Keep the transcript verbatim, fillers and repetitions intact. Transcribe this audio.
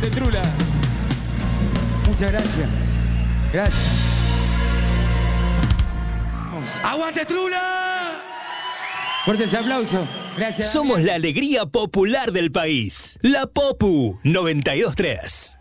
Aguante, Trula. Muchas gracias. Gracias. ¡Aguante, Trula! Fuerte ese aplauso. Gracias. Somos Damián. la alegría popular del país. La Popu noventa y dos tres.